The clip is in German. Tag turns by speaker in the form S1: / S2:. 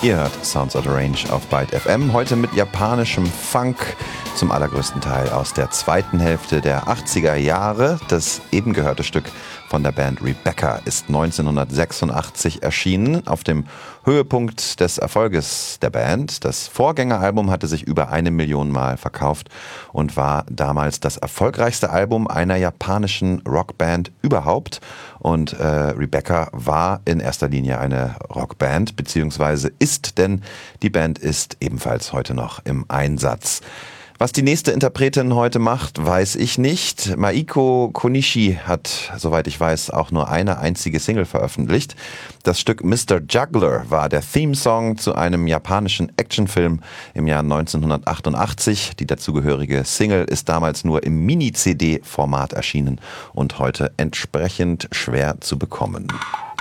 S1: Ihr hört Sounds of the Range auf Byte FM, heute mit japanischem Funk, zum allergrößten Teil aus der zweiten Hälfte der 80er Jahre. Das eben gehörte Stück von der Band Rebecca ist 1986 erschienen, auf dem Höhepunkt des Erfolges der Band. Das Vorgängeralbum hatte sich über 1 Million Mal verkauft und war damals das erfolgreichste Album einer japanischen Rockband überhaupt. Und Rebecca war in erster Linie eine Rockband, beziehungsweise ist, denn die Band ist ebenfalls heute noch im Einsatz. Was die nächste Interpretin heute macht, weiß ich nicht. Maiko Konishi hat, soweit ich weiß, auch nur eine einzige Single veröffentlicht. Das Stück Mr. Juggler war der Theme-Song zu einem japanischen Actionfilm im Jahr 1988. Die dazugehörige Single ist damals nur im Mini-CD-Format erschienen und heute entsprechend schwer zu bekommen.